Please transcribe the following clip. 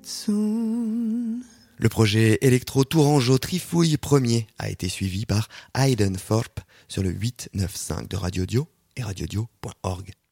soon. Le projet électro-tourangeau Trifouille premier a été suivi par Hayden Thorpe sur le 895 de Radio Dio et radiodio.org.